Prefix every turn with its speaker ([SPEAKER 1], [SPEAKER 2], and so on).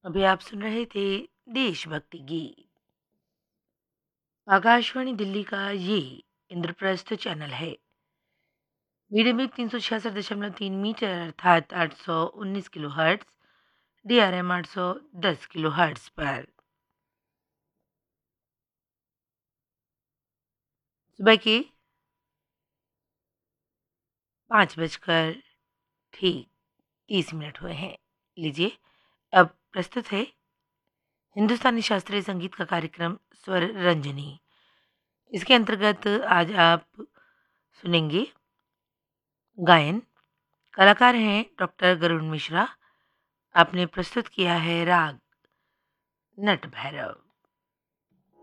[SPEAKER 1] अभी आप सुन रहे थे देशभक्ति गीत। आकाशवाणी दिल्ली का ये इंद्रप्रस्थ चैनल है। मीडियम वेव 366.3 मीटर अर्थात 819 kilo hertz, DRM 810 kilo hertz पर सुबह के 5 बजकर ठीक 30 मिनट हुए हैं। लीजिए, अब प्रस्तुत है हिंदुस्तानी शास्त्रीय संगीत का कार्यक्रम स्वर रंजनी। इसके अंतर्गत आज आप सुनेंगे गायन। कलाकार हैं डॉक्टर गरुण मिश्रा। आपने प्रस्तुत किया है राग नट भैरव।